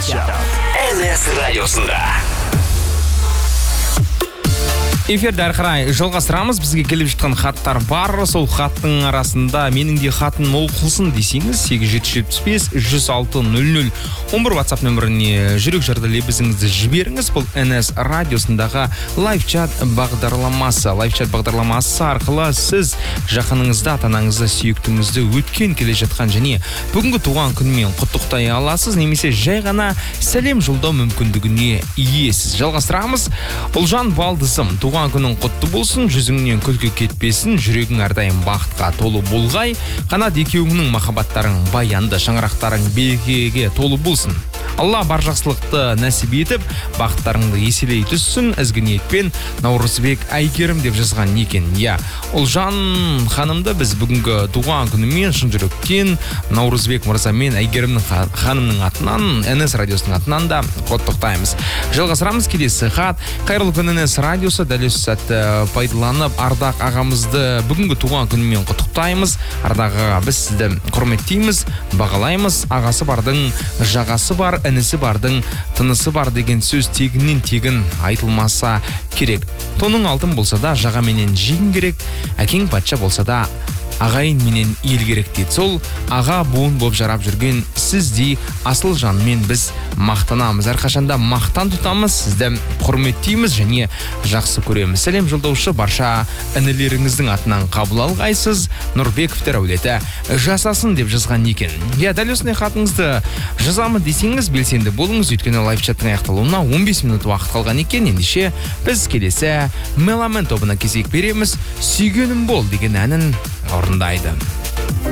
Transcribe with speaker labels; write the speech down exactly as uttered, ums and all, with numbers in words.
Speaker 1: эн эс радиосында.
Speaker 2: Эфирді әрі қарай жалғастырамыз. Бізге келіп жатқан хаттар бар. Сол хаттың арасында менің де хатым оқылсын десеңіз сегіз жеті жетпіс бес жүз алты нөл нөл он бір WhatsApp нөміріне жүрек жарды лебізіңізді жіберіңіз. Бұл эн эс радиосындағы лайв-чат бағдарламасы. Лайв-чат бағдарламасы арқылы сіз жақыныңызды, ата-анаңызды, сүйіктіңізді өткен келе жатқан және бүгінгі туған күнімен құттықтай аласыз, немесе жай ғана сәлем жолдау мүмкіндігіне иесіз. Жалғастырамыз. Ұлжан Балдызым, туған күнің құтты болсын, жүзіңнен күлкі кетпесін, жүрегің әрдайым бақытқа толы болғай, қанат екеуіңнің махаббаттарың баянды, шаңырақтарың берекеге толы болсын. Алла бар жақсылықты нәсіп етіп, бақыттарыңды еселей түссін. Ізгі ниетпен Наурызбек Әйгерім деп жазған екен. Я, Ұлжан ханымды біз бүгінгі туған күнімен шын жүректен Наурызбек мырза мен Әйгерімнің ханымның атынан, эн эс радиосының атынан да құттықтаймыз. Жалғастырамыз. Келесі хат. Қайырлы күн, эн эс радиосы. Дәл осы сәтті пайдаланып, Ардақ ағамызды бүгінгі туған күнімен құттықтаймыз. Ардақ аға, біз сізді құрметтейміз, бағалаймыз. Ағасы бардың жағасы бар, інісі бардың тынысы бар деген сөз тегіннен тегін айтылмаса керек. Тоның алтын болса да жаға менен жиын керек, әкең патша болса да ағайын менен ел керек дейді. Сол аға буын болып жарап жүрген сіздей асыл жанмен біз мақтанамыз. Әрқашанда мақтан тұтамыз, сізді құрметтейміз және жақсы көреміз. Сәлем жолдаушы барша інілеріңіздің атынан қабыл алғайсыз. Нұрбековтер әулеті жасасын деп жазған екен. Я, дәл осындай хатыңызды жазамын десеңіз белсенді болыңыз, өйткені лайв-чаттың аяқталуына он бес минут уақыт қалған екен. Ендеше біз келесі Меломен тобына кезек береміз. Сүйгенім бол деген әнін орындайды.